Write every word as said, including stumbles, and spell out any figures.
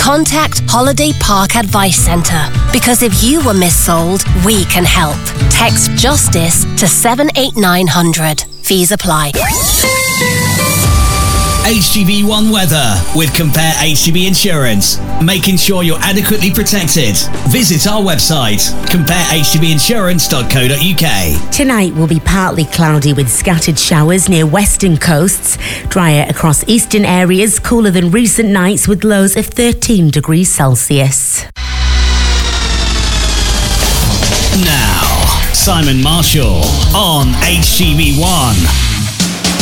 contact Holiday Park Advice Centre. Because if you were missold, we can help. Text JUSTICE to seven eight nine hundred. Fees apply. H G V One weather with Compare H G V Insurance, making sure you're adequately protected. Visit our website, compare h g v insurance dot co dot u k. Tonight will be partly cloudy with scattered showers near western coasts, drier across eastern areas, cooler than recent nights with lows of thirteen degrees Celsius. Now, Simon Marshall on H G V One.